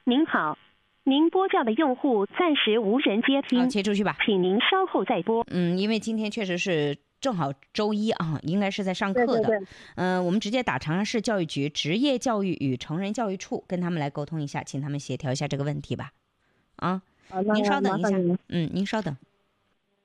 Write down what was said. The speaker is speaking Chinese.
您好，您拨叫的用户暂时无人接听， 切出去吧， 请您稍后再拨。 因为今天确实是正好周一啊，应该是在上课的。 对对对， 我们直接打长沙市教育局职业教育与成人教育处，跟他们来沟通一下，请他们协调一下这个问题吧。您稍等一下，您稍等。